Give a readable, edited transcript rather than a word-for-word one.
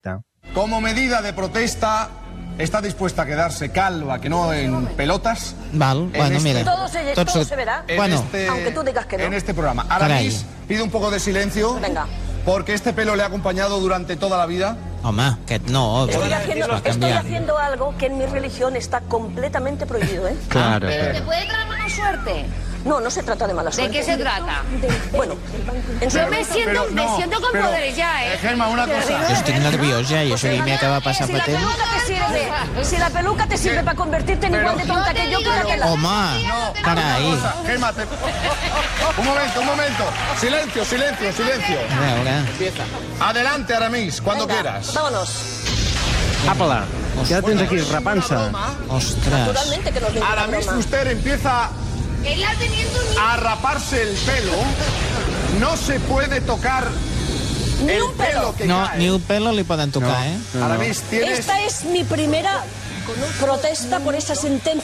Como medida de protesta, está dispuesta a quedarse calva, que no en pelotas. Val, bueno, mira. Todo se verá. Bueno, Aunque tú digas que no. En este programa. Aramis, pido un poco de silencio. Venga. Porque este pelo le ha acompañado durante toda la vida. home, aquest no. Estoy haciendo algo que en mi religión está completamente prohibido, ¿eh? Claro. ¿Te puede traer mala suerte? No, no se trata de mala ¿De suerte. qué se trata? Bueno, Yo me siento con poderes ya, ¿eh? Gemma, una cosa. Jo estic nerviós ja, i això que m'hi acaba de passar si fa la temps. peluca te sirve para convertirte en igual de tonta que yo, quédatela. Home, carai. Gemma, un momento. Silencio. A veure. Adelante, Aramis, cuando Venga, quieras. vámonos. Apa-la, ja la tens aquí, repant-se. Ostres. Naturalmente que nos viene una Aramis broma. Fuster empieza Él ha tenido un a raparse el pelo. No se puede tocar Ni el un pelo. pelo que No, cae. ni un pelo li poden tocar, eh? Aramis, tienes... Esta es mi primera protesta por esa sentencia.